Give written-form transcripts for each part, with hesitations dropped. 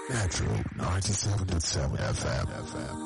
Metro 97.7 FM.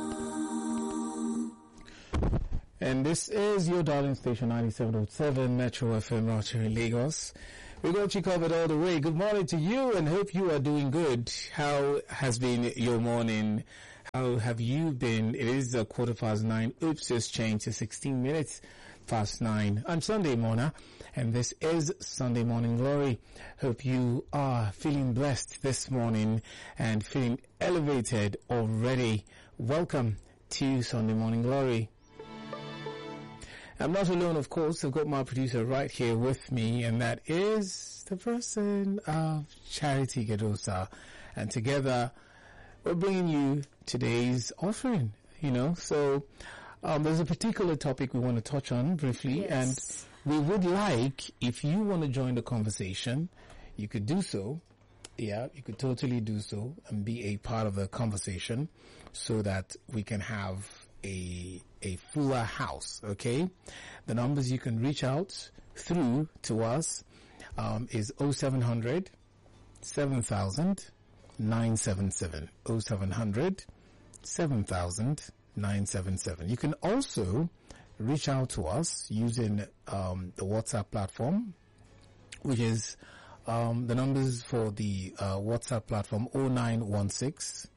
And this is your darling station 97.7 Metro FM right here in Lagos. We got you covered all the way. Good morning to you and hope you are doing good. How has been your morning? How have you been? It is 9:15. Oops, just changed to 16 minutes past 9. I'm Sunday Mona and this is Sunday Morning Glory. Hope you are feeling blessed this morning and feeling elevated already. Welcome to Sunday Morning Glory. I'm not alone, of course. I've got my producer right here with me, and that is the person of Charity Gedosa. And together, we're bringing you today's offering, So, there's a particular topic we want to touch on briefly, and we would like, if you want to join the conversation, you could do so. Yeah, you could totally do so and be a part of the conversation so that we can have a fuller house, okay? The numbers you can reach out through to us is 0700 7000 977 0700 7000 977. You can also reach out to us using the WhatsApp platform, which is the numbers for the WhatsApp platform 0916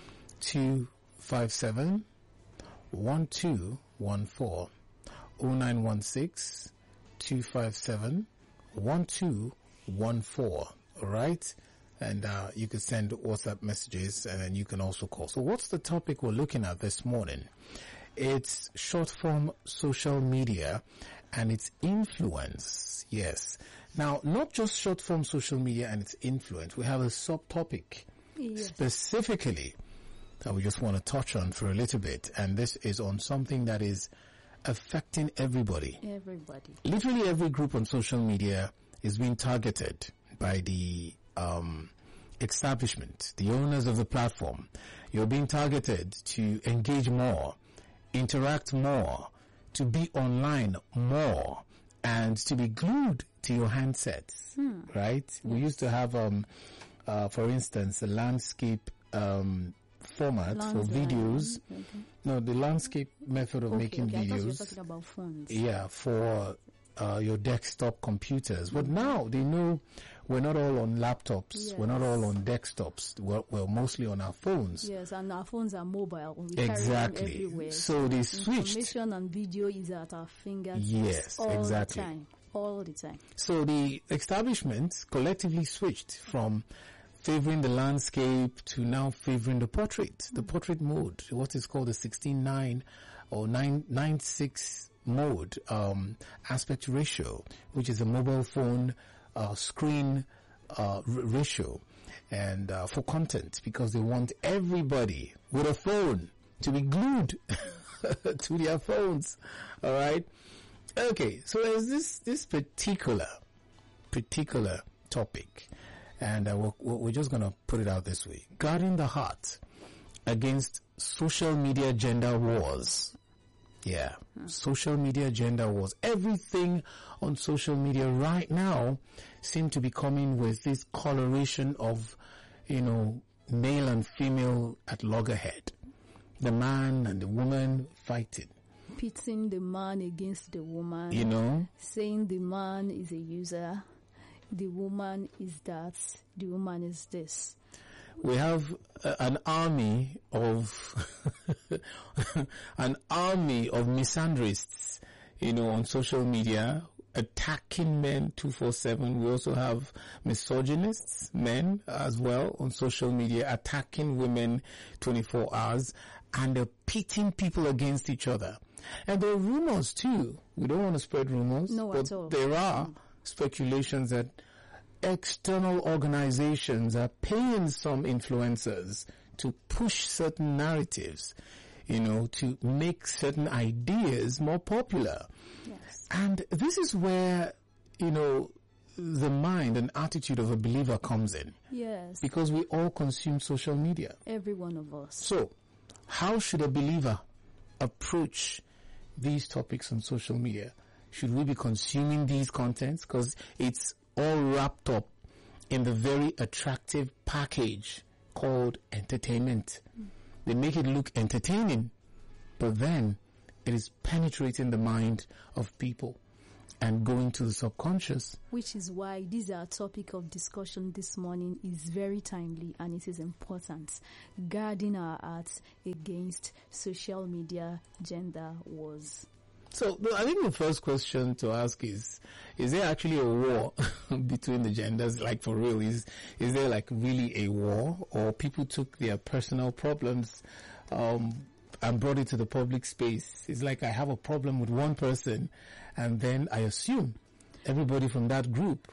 257 1214 0916 257 1214. All right, and you can send WhatsApp messages, and then you can also call. So what's the topic we're looking at this morning? It's short form social media and its influence. Yes. Now, not just short form social media and its influence. We have a subtopic specifically that we just want to touch on for a little bit, and this is on something that is affecting everybody. Everybody. Literally every group on social media is being targeted by the establishment, the owners of the platform. You're being targeted to engage more, interact more, to be online more, and to be glued to your handsets, right? Yes. We used to have, for instance, a landscape format for videos. Okay. No, the landscape method of making videos. I thought you were talking about phones. Yeah, for your desktop computers. But now they know we're not all on laptops. Yes. We're not all on desktops. We're mostly on our phones. Yes, and our phones are mobile. We exactly. Carry them everywhere. So they switched. Information and video is at our fingertips. Yes, exactly. All the time. So the establishments collectively switched from favoring the landscape to now favoring the portrait mode, what is called the 16:9 or 9:6 mode, aspect ratio, which is a mobile phone screen ratio, and for content, because they want everybody with a phone to be glued to their phones. All right. Okay. So there's this particular topic. And we're just going to put it out this way. Guarding the heart against social media gender wars. Yeah, social media gender wars. Everything on social media right now seems to be coming with this coloration of, male and female at loggerhead. The man and the woman fighting. Pitting the man against the woman. Saying the man is a user. The woman is that, the woman is this. We have an army of misandrists, on social media, attacking men 24/7. We also have misogynists, men as well, on social media, attacking women 24 hours, and they're pitting people against each other. And there are rumors too. We don't want to spread rumors, but there are speculations that external organizations are paying some influencers to push certain narratives, to make certain ideas more popular. Yes. And this is where, the mind and attitude of a believer comes in. Yes. Because we all consume social media. Every one of us. So, how should a believer approach these topics on social media? Should we be consuming these contents? Because it's all wrapped up in the very attractive package called entertainment. They make it look entertaining, but then it is penetrating the mind of people and going to the subconscious. Which is why this our topic of discussion this morning is very timely and it is important. Guarding our hearts against social media gender wars. So I think the first question to ask is there actually a war between the genders? Like for real, is there like really a war, or people took their personal problems and brought it to the public space? It's like I have a problem with one person, and then I assume everybody from that group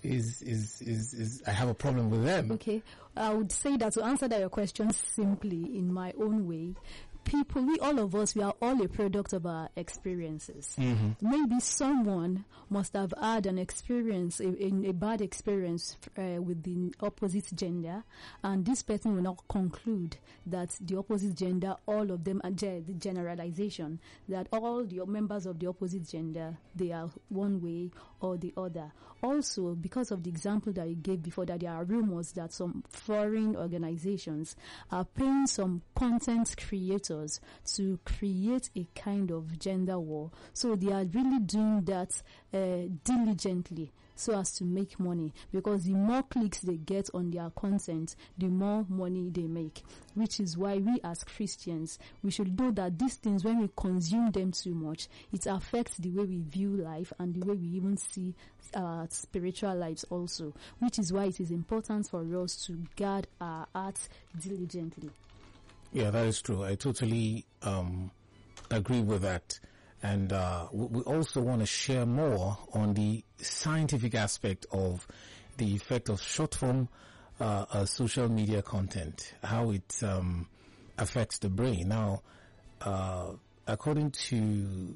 is I have a problem with them. Okay, I would say that to answer that your question simply in my own way, all of us, we are all a product of our experiences. Mm-hmm. Maybe someone must have had an experience, a bad experience with the opposite gender, and this person will not conclude that the opposite gender, all of them, the generalization, that all the members of the opposite gender, they are one way or the other. Also, because of the example that you gave before, that there are rumors that some foreign organizations are paying some content creators to create a kind of gender war. So they are really doing that diligently so as to make money, because the more clicks they get on their content, the more money they make. Which is why we as Christians, we should know that these things, when we consume them too much, it affects the way we view life and the way we even see our spiritual lives also. Which is why it is important for us to guard our hearts diligently. Yeah, that is true. I totally agree with that. And we also want to share more on the scientific aspect of the effect of short-form social media content, how it affects the brain. Now, according to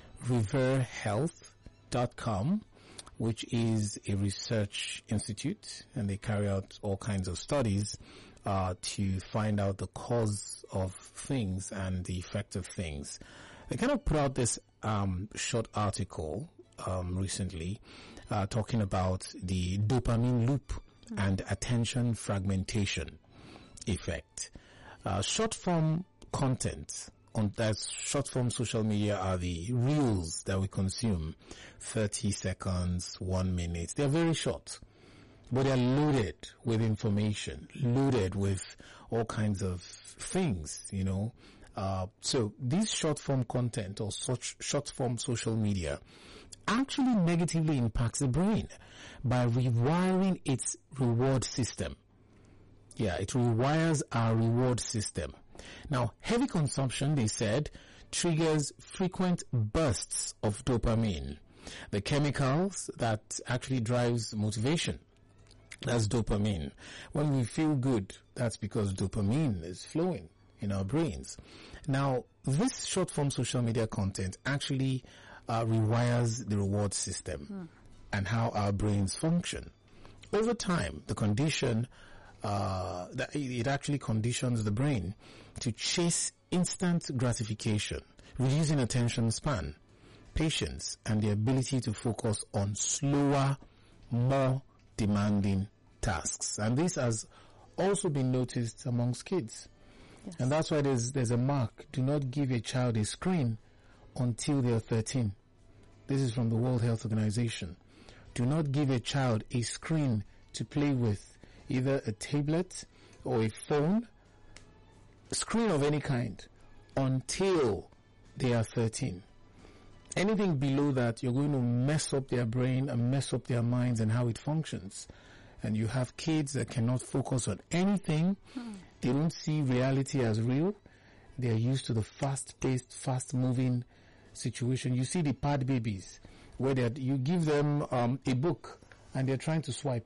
RevereHealth.com, which is a research institute, and they carry out all kinds of studies to find out the cause of things and the effect of things. They kind of put out this short article recently talking about the dopamine loop and attention fragmentation effect. Short-form content on that short-form social media are the reels that we consume, 30 seconds, 1 minute. They're very short, but they're loaded with information, loaded with all kinds of things, you know. So this short-form content or such short-form social media actually negatively impacts the brain by rewiring its reward system. Yeah, it rewires our reward system. Now, heavy consumption, they said, triggers frequent bursts of dopamine, the chemicals that actually drives motivation. That's dopamine. When we feel good, that's because dopamine is flowing in our brains. Now, this short-form social media content actually rewires the reward system and how our brains function. Over time, the condition, it actually conditions the brain to chase instant gratification, reducing attention span, patience, and the ability to focus on slower, more demanding tasks. And this has also been noticed amongst kids. Yes. And that's why there's a mark. Do not give a child a screen until they are 13. This is from the World Health Organization. Do not give a child a screen to play with, either a tablet or a phone, screen of any kind, until they are 13. Anything below that, you're going to mess up their brain and mess up their minds and how it functions. And you have kids that cannot focus on anything. They don't see reality as real. They are used to the fast-paced, fast-moving situation. You see the pad babies, where you give them a book and they're trying to swipe.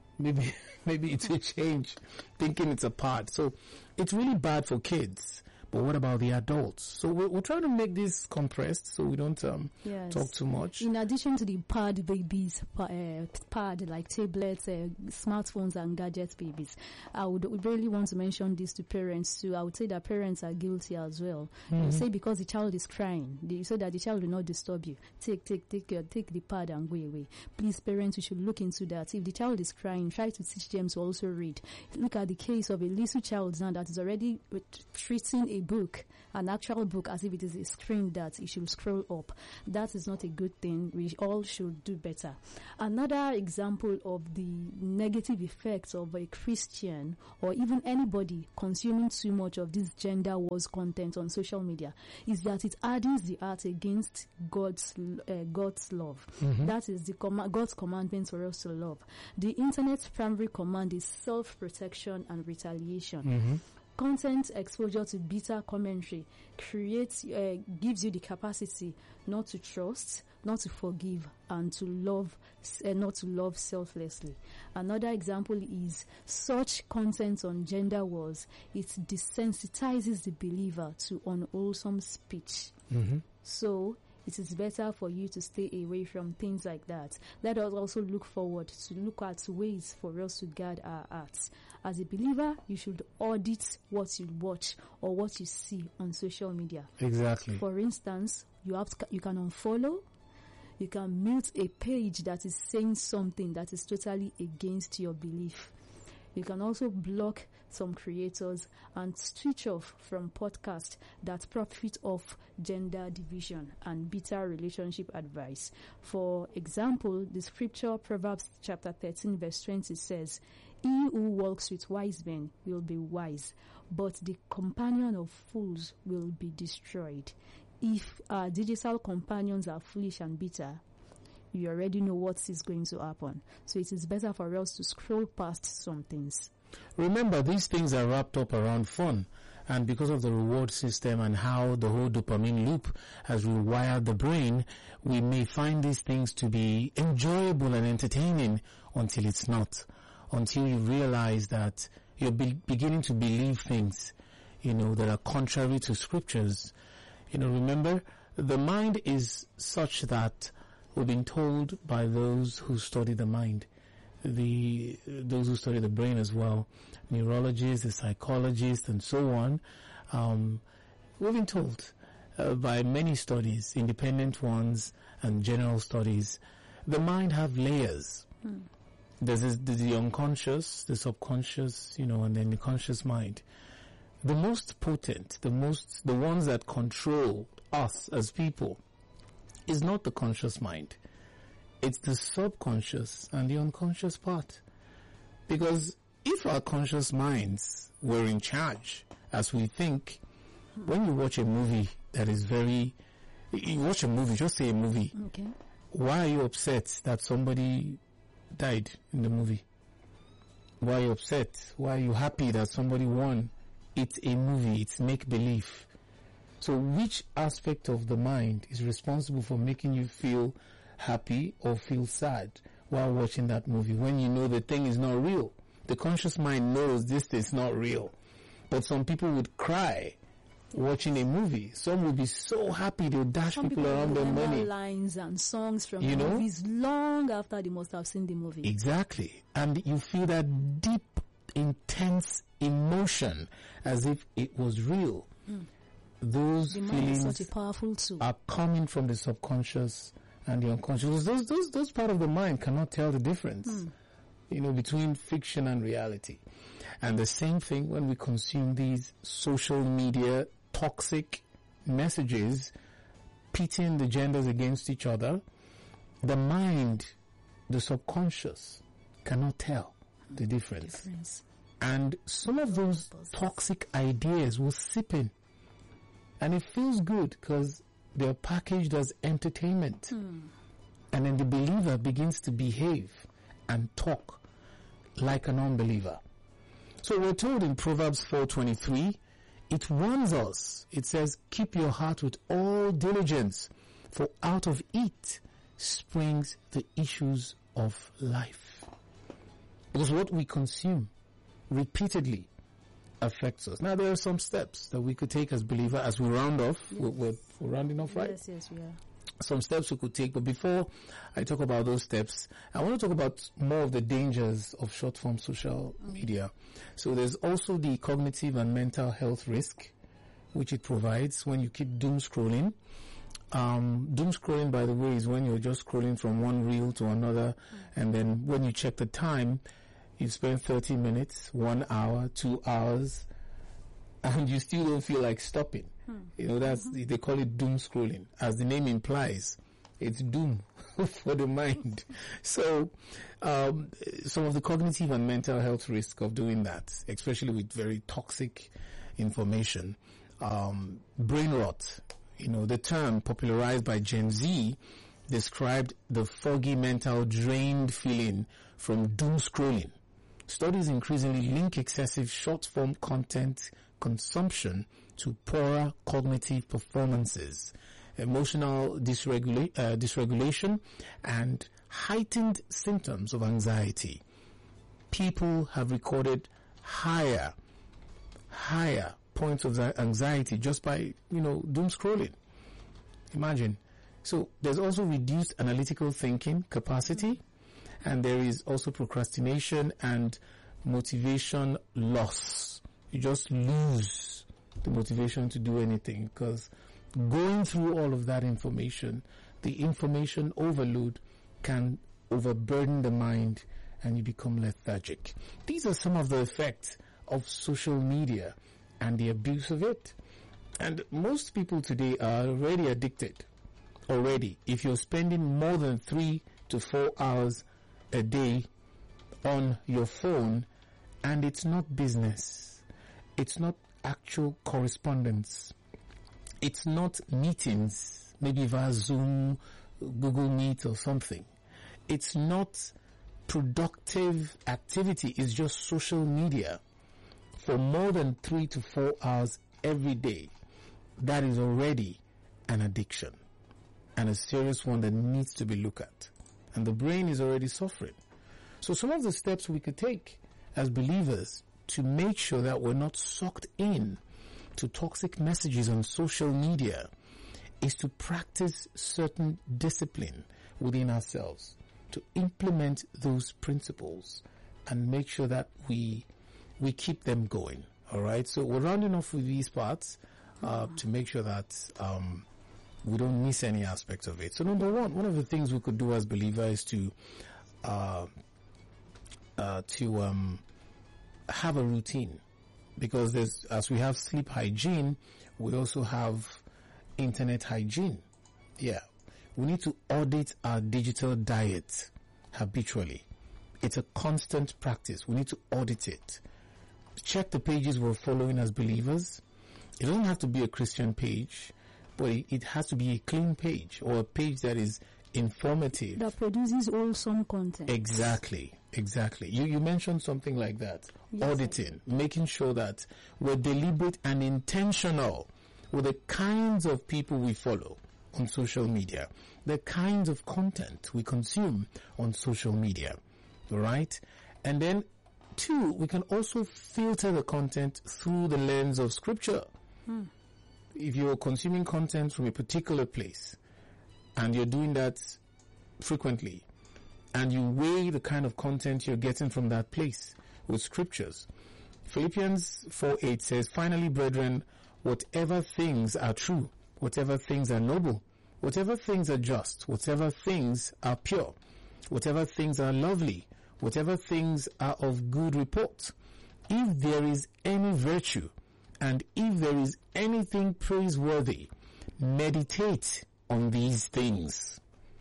Maybe it's a change, thinking it's a pad. So it's really bad for kids. But what about the adults? So we're trying to make this compressed so we don't Yes. talk too much. In addition to the pad babies, pad like tablets, smartphones and gadget babies, I would really want to mention this to parents too. I would say that parents are guilty as well. You say because the child is crying, so that the child will not disturb you. Take the pad and go away. Please, parents, you should look into that. If the child is crying, try to teach them to also read. Look at the case of a little child now that is already treating a book, an actual book, as if it is a screen that it should scroll up. That is not a good thing. We all should do better. Another example of the negative effects of a Christian or even anybody consuming too much of this gender wars content on social media is that it hardens the heart against God's love. That is the God's commandment for us to love. The internet's primary command is self-protection and retaliation. Content exposure to bitter commentary gives you the capacity not to trust, not to forgive, and to love, not to love selflessly. Another example is such content on gender wars. It desensitizes the believer to unwholesome speech. So it is better for you to stay away from things like that. Let us also look forward to look at ways for us to guard our hearts. As a believer, you should audit what you watch or what you see on social media. Exactly. For instance, you can unfollow, you can mute a page that is saying something that is totally against your belief. You can also block some creators and switch off from podcasts that profit off gender division and bitter relationship advice. For example, the scripture Proverbs chapter 13 verse 20 says, "He who walks with wise men will be wise, but the companion of fools will be destroyed." If our digital companions are foolish and bitter, you already know what is going to happen. So it is better for us to scroll past some things. Remember, these things are wrapped up around fun. And because of the reward system and how the whole dopamine loop has rewired the brain, we may find these things to be enjoyable and entertaining until it's not. Until you realize that you're beginning to believe things, that are contrary to scriptures. Remember, the mind is such that we've been told by those who study the mind, those who study the brain as well, neurologists, the psychologists, and so on. We've been told by many studies, independent ones and general studies, the mind have layers. There's the unconscious, the subconscious, and then the conscious mind. The most potent, the ones that control us as people is not the conscious mind. It's the subconscious and the unconscious part. Because if our conscious minds were in charge, as we think, when you watch a movie that is just say a movie, Okay. why are you upset that somebody died in the movie? Why are you upset? Why are you happy that somebody won? It's a movie, it's make-believe. So which aspect of the mind is responsible for making you feel happy or feel sad while watching that movie when you know the thing is not real? The conscious mind knows this is not real. But some people would cry watching a movie. Some would be so happy they'll dash people around their money. Lines and songs from movies long after they must have seen the movie. Exactly. And you feel that deep, intense emotion as if it was real. Those The mind feelings is such a powerful tool. are coming from the subconscious and the unconscious. Those part of the mind cannot tell the difference, between fiction and reality. And the same thing when we consume these social media toxic messages, pitting the genders against each other. The mind, the subconscious, cannot tell the difference. And some of those toxic ideas will seep in. And it feels good because they're packaged as entertainment. And then the believer begins to behave and talk like an unbeliever. So we're told in Proverbs 4:23, it warns us. It says, keep your heart with all diligence, for out of it springs the issues of life. Because what we consume repeatedly affects us. Now, there are some steps that we could take as believer as we round off. We're rounding off, right? Yes, we are. Some steps we could take. But before I talk about those steps, I want to talk about more of the dangers of short-form social media. So there's also the cognitive and mental health risk, which it provides when you keep doom scrolling. Doom scrolling, by the way, is when you're just scrolling from one reel to another, and then when you check the time, you spend 30 minutes, 1 hour, 2 hours, and you still don't feel like stopping. You know, they call it doom scrolling. As the name implies, it's doom for the mind. So, some of the cognitive and mental health risk of doing that, especially with very toxic information, brain rot. You know, the term popularized by Gen Z described the foggy mental drained feeling from doom scrolling. Studies increasingly link excessive short-form content consumption to poorer cognitive performances, emotional dysregulation, and heightened symptoms of anxiety. People have recorded higher points of anxiety just by, doom scrolling. Imagine. So there's also reduced analytical thinking capacity, and there is also procrastination and motivation loss. You just lose the motivation to do anything because going through all of that information, the information overload can overburden the mind and you become lethargic. These are some of the effects of social media and the abuse of it. And most people today are already addicted. Already. If you're spending more than 3 to 4 hours a day on your phone, and it's not business, it's not actual correspondence, it's not meetings, maybe via Zoom, Google Meet or something, it's not productive activity, it's just social media for more than 3 to 4 hours every day, that is already an addiction, and a serious one that needs to be looked at. And the brain is already suffering. So some of the steps we could take as believers to make sure that we're not sucked in to toxic messages on social media is to practice certain discipline within ourselves, to implement those principles and make sure that we keep them going. All right. So we're rounding off with these parts to make sure that we don't miss any aspects of it. So number one of the things we could do as believers is to have a routine, because as we have sleep hygiene, we also have internet hygiene. Yeah, we need to audit our digital diet habitually. It's a constant practice. We need to audit it. Check the pages we're following as believers. It doesn't have to be a Christian page, but it has to be a clean page or a page that is informative, that produces wholesome content. Exactly. You mentioned something like that. Yes, auditing, making sure that we're deliberate and intentional with the kinds of people we follow on social media, the kinds of content we consume on social media, right? And then 2, we can also filter the content through the lens of Scripture. If you're consuming content from a particular place and you're doing that frequently, and you weigh the kind of content you're getting from that place with Scriptures, Philippians 4:8 says, "Finally, brethren, whatever things are true, whatever things are noble, whatever things are just, whatever things are pure, whatever things are lovely, whatever things are of good report, if there is any virtue, and if there is anything praiseworthy, meditate on these things."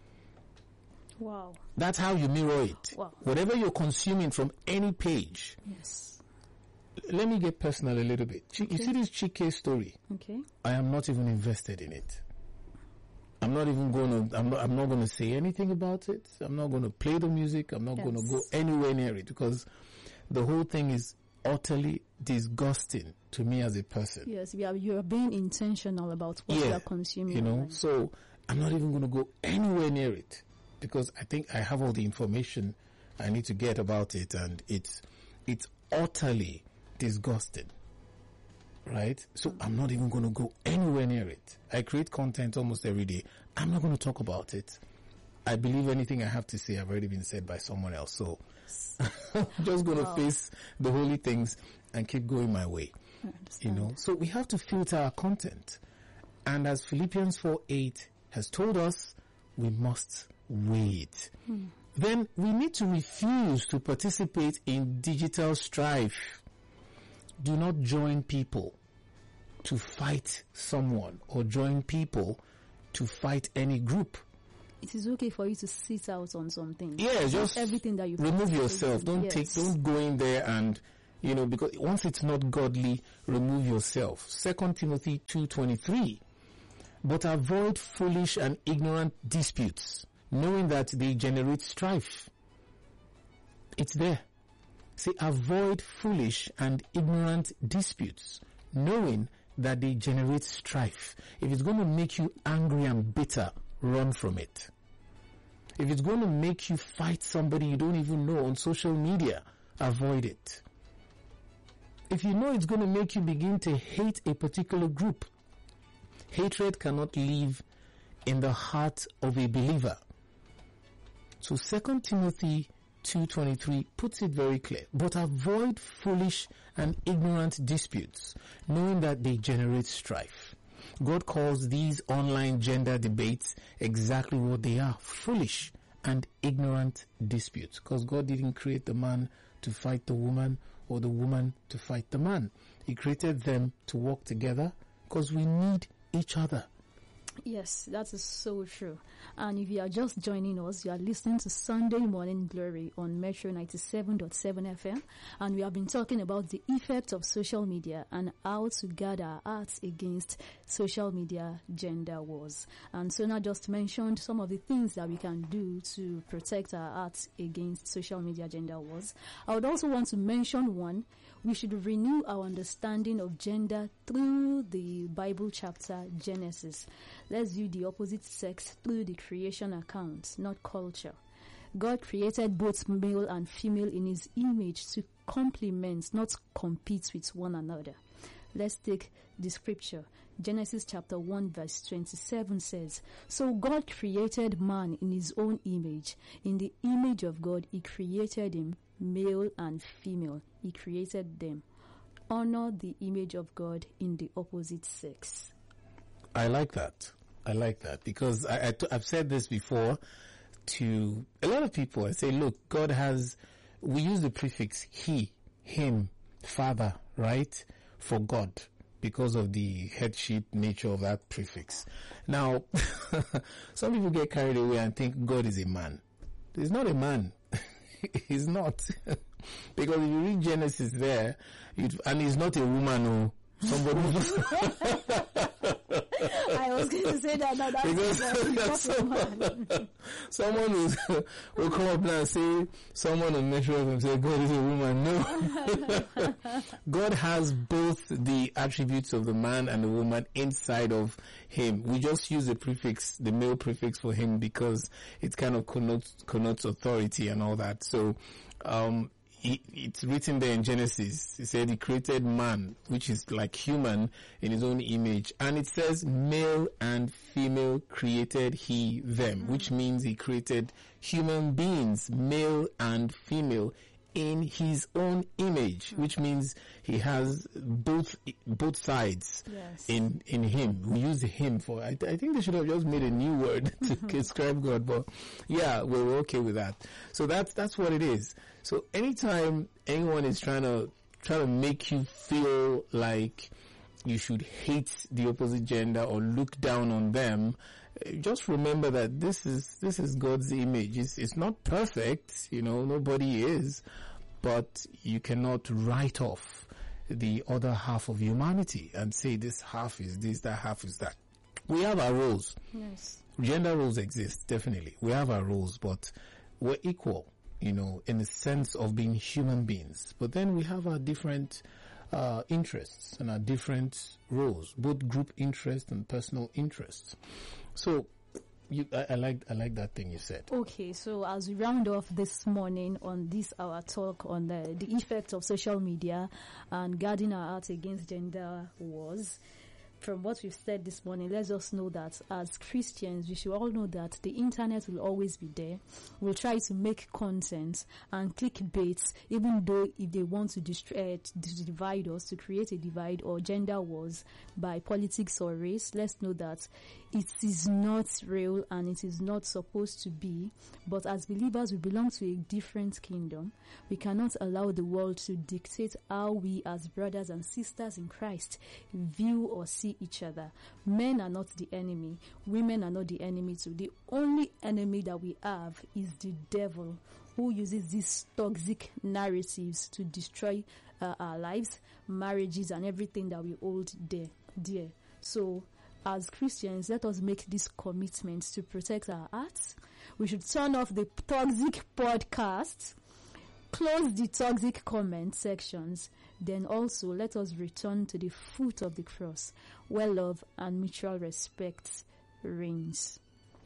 Wow. That's how you mirror it. Wow. Whatever you're consuming from any page. Yes. Let me get personal a little bit. You see this Chike story? Okay. I am not even invested in it. I'm not going to say anything about it. I'm not going to play the music. I'm not going to go anywhere near it, because the whole thing is utterly disgusting to me as a person. Yes, you are being intentional about what you are consuming. So I'm not even going to go anywhere near it, because I think I have all the information I need to get about it, and it's utterly disgusting. right? So I'm not even going to go anywhere near it. I create content almost every day. I'm not going to talk about it. I believe anything I have to say have already been said by someone else. So I'm just going to face the holy things and keep going my way. You know, so we have to filter our content. And as Philippians 4:8 has told us, we must wait. Then we need to refuse to participate in digital strife. Do not join people to fight someone or join people to fight any group. It is okay for you to sit out on something. Yeah, just everything that you remove yourself. Don't yes. don't go in there and, you know, because once it's not godly, remove yourself. 2 Timothy 2:23. But avoid foolish and ignorant disputes, knowing that they generate strife. It's there. Say, avoid foolish and ignorant disputes, knowing that they generate strife. If it's going to make you angry and bitter, run from it. If it's going to make you fight somebody you don't even know on social media, avoid it. If you know it's going to make you begin to hate a particular group, hatred cannot live in the heart of a believer. So 2 Timothy 2:23 puts it very clear. But avoid foolish and ignorant disputes, knowing that they generate strife. God calls these online gender debates exactly what they are: foolish and ignorant disputes. Because God didn't create the man to fight the woman or the woman to fight the man. He created them to work together because we need each other. Yes, that is so true. And if you are just joining us, you are listening to Sunday Morning Glory on Metro 97.7 FM, and we have been talking about the effect of social media and how to guard our hearts against social media gender wars. And Sona just mentioned some of the things that we can do to protect our hearts against social media gender wars. I would also want to mention one. We should renew our understanding of gender through the Bible chapter Genesis. Let's view the opposite sex through the creation account, not culture. God created both male and female in his image to complement, not compete with one another. Let's take the scripture. Genesis chapter 1 verse 27 says, "So God created man in his own image. In the image of God he created him, male and female. He created them." Honor the image of God in the opposite sex. I like that. I like that because I've said this before to a lot of people. I say, look, God has, we use the prefix he, him, father, right, for God because of the headship nature of that prefix. Now, some people get carried away and think God is a man. He's not a man. He's not. Because if you read Genesis there, and he's not a woman or somebody. I was going to say that. No, someone will come up and say, someone will measure up and say, God is a woman. No. God has both the attributes of the man and the woman inside of him. We just use the prefix, the male prefix for him because it kind of connotes authority and all that. So, it's written there in Genesis. It said he created man, which is like human, in his own image. And it says male and female created he them, which means he created human beings, male and female, in his own image, which means he has both sides in him. We use him for, I think they should have just made a new word to describe God, but yeah, we're okay with that. So that's what it is. So anytime anyone is trying to make you feel like you should hate the opposite gender or look down on them, just remember that this is God's image. It's not perfect, nobody is, but you cannot write off the other half of humanity and say this half is this, that half is that. We have our roles. Yes. Gender roles exist, definitely. We have our roles, but we're equal, in the sense of being human beings. But then we have our different interests and our different roles, both group interests and personal interests. So I like that thing you said. Okay, so as we round off this morning on this our talk on the effect of social media and guarding our hearts against gender wars, from what we've said this morning, let's just know that as Christians, we should all know that the internet will always be there. We'll try to make content and clickbaits, even though if they want to divide us, to create a divide or gender wars by politics or race, let's know that it is not real and it is not supposed to be. But as believers, we belong to a different kingdom. We cannot allow the world to dictate how we as brothers and sisters in Christ view or see each other. Men are not the enemy. Women are not the enemy too. The only enemy that we have is the devil, who uses these toxic narratives to destroy our lives, marriages, and everything that we hold dear. So, as Christians, let us make this commitment to protect our hearts. We should turn off the toxic podcasts, close the toxic comment sections, then also let us return to the foot of the cross, where love and mutual respect reigns.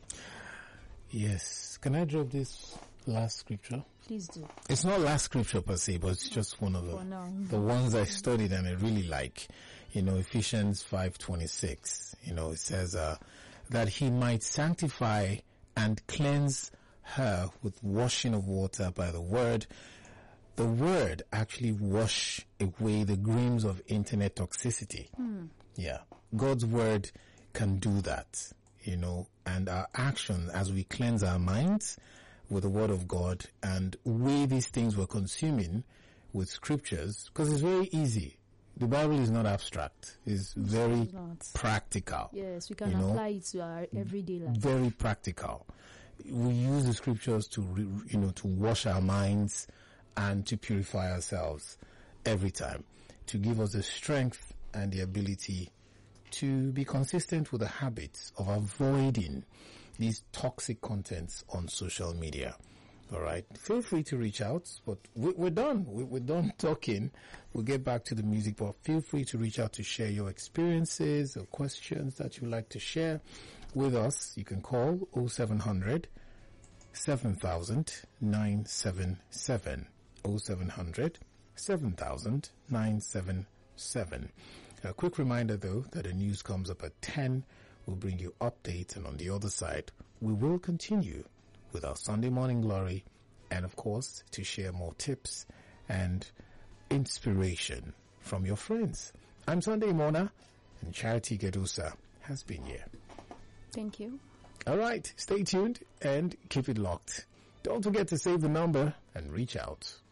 Yes. Can I drop this last scripture? Please do. It's not last scripture per se, but it's just one of the ones I studied and I really like. Ephesians 5:26. It says that he might sanctify and cleanse her with washing of water by the word. The word actually wash away the grims of internet toxicity. Yeah. God's word can do that, and our action as we cleanse our minds with the word of God and weigh these things we're consuming with scriptures, because it's very easy. The Bible is not abstract. It's very practical. Yes, we can apply it to our everyday life. Very practical. We use the scriptures to wash our minds and to purify ourselves every time, to give us the strength and the ability to be consistent with the habits of avoiding these toxic contents on social media. All right. Feel free to reach out, but we're done. We're done talking. We'll get back to the music, but feel free to reach out to share your experiences or questions that you'd like to share with us. You can call 0700 7000 977. 0700 7000 977. A quick reminder, though, that the news comes up at 10. We'll bring you updates, and on the other side, we will continue with our Sunday Morning Glory, and of course, to share more tips and inspiration from your friends. I'm Sunday Mona, and Charity Gedusa has been here. Thank you. All right, stay tuned and keep it locked. Don't forget to save the number and reach out.